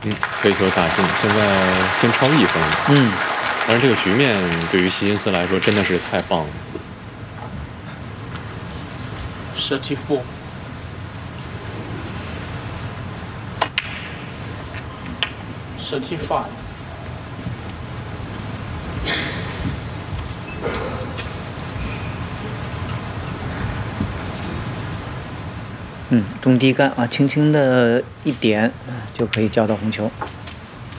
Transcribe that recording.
这球打进，现在先超1分。当然这个局面对于希金斯来说真的是太棒了。 34 35 中低杆啊，轻轻的一点就可以叫到红球。